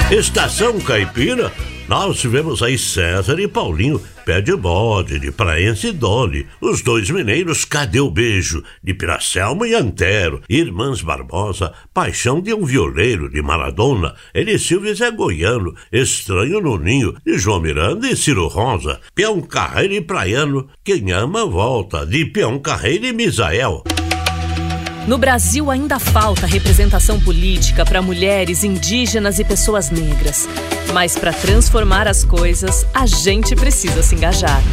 Estação Caipira, nós tivemos aí César e Paulinho, Pé de Bode, de Praense e Dolly, os dois mineiros Cadê o Beijo, de Piracelma e Antero, Irmãs Barbosa, Paixão de um Violeiro, de Maradona, Eli Silva e Zé Goiano, Estranho no Ninho, de João Miranda e Ciro Rosa, Peão Carreiro e Praiano, Quem Ama Volta, de Peão Carreiro e Misael. No Brasil ainda falta representação política para mulheres, indígenas e pessoas negras. Mas para transformar as coisas, a gente precisa se engajar.